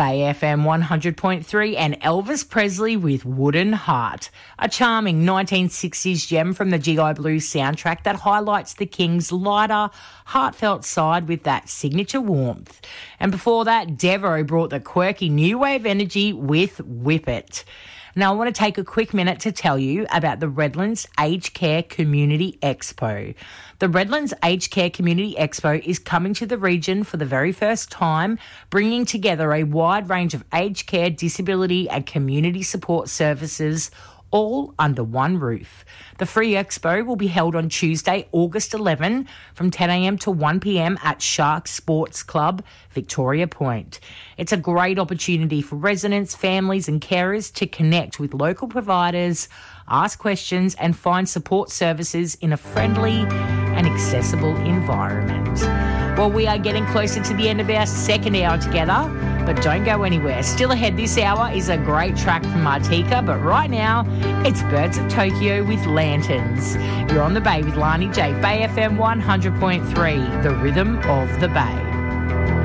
Bay FM 100.3 and Elvis Presley with Wooden Heart, a charming 1960s gem from the GI Blues soundtrack that highlights the Kings' lighter, heartfelt side with that signature warmth. And before that, Devo brought the quirky new wave energy with Whip It. Now, I want to take a quick minute to tell you about the Redlands Aged Care Community Expo. The Redlands Aged Care Community Expo is coming to the region for the very first time, bringing together a wide range of aged care, disability and community support services all under one roof. The free expo will be held on Tuesday, August 11 from 10 a.m. to 1 p.m. at Shark Sports Club, Victoria Point. It's a great opportunity for residents, families and carers to connect with local providers, ask questions and find support services in a friendly and accessible environment. Well, we are getting closer to the end of our second hour together, but don't go anywhere. Still ahead this hour is a great track from Martika, but right now it's Birds of Tokyo with Lanterns. You're on the Bay with Lani J, Bay FM 100.3, the rhythm of the Bay.